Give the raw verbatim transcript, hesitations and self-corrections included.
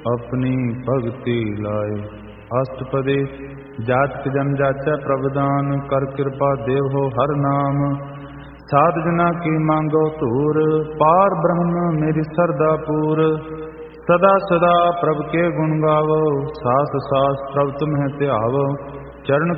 अपनी भगति लाए। अष्टपदी जातक जन जाचै प्रभुदान, कर कृपा देव हो हर नाम। साध जना की मांगो धूर, पार ब्रह्म मेरी सरदा पूर। सदा सदा प्रभु के गुण गावो, सास सास प्रभु तुम्हें त्यावो। चरण